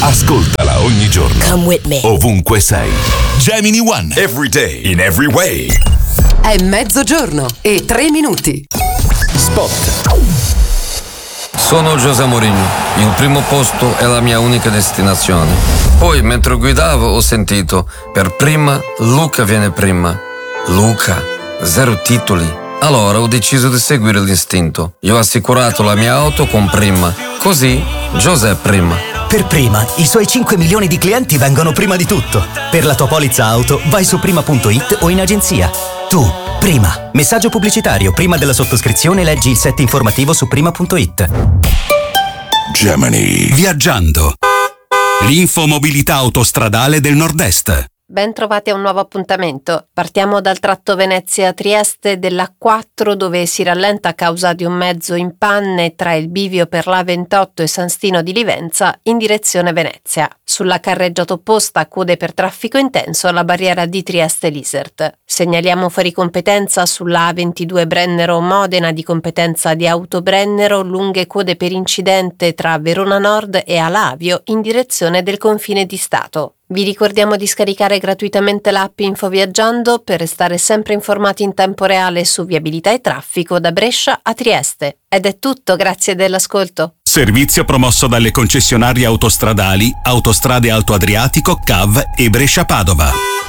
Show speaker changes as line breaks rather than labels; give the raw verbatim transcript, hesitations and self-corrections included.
Ascoltala ogni giorno.
Come with me.
Ovunque sei. Gemini One. Every day. In every way.
È mezzogiorno e tre minuti.
Spot.
Sono José Mourinho. Il primo posto è la mia unica destinazione. Poi, mentre guidavo, ho sentito: per prima, Luca viene prima. Luca, zero titoli. Allora ho deciso di seguire l'istinto. Io ho assicurato la mia auto con Prima. Così, José prima.
Per Prima, i suoi cinque milioni di clienti vengono prima di tutto. Per la tua polizza auto, vai su prima punto it o in agenzia. Tu, Prima. Messaggio pubblicitario. Prima della sottoscrizione leggi il set informativo su prima punto it.
Gemini.
Viaggiando. L'infomobilità autostradale del Nord-Est.
Ben trovati a un nuovo appuntamento. Partiamo dal tratto Venezia-Trieste dell'A quattro, dove si rallenta a causa di un mezzo in panne tra il bivio per l'A ventotto e San Stino di Livenza in direzione Venezia. Sulla carreggiata opposta code per traffico intenso alla barriera di Trieste-Lisert. Segnaliamo fuori competenza sulla A ventidue Brennero-Modena di competenza di Autobrennero, lunghe code per incidente tra Verona Nord e Alavio in direzione del confine di Stato. Vi ricordiamo di scaricare gratuitamente l'app Infoviaggiando per restare sempre informati in tempo reale su viabilità e traffico da Brescia a Trieste. Ed è tutto, grazie dell'ascolto.
Servizio promosso dalle concessionarie autostradali Autostrade Alto Adriatico, C A V e Brescia Padova.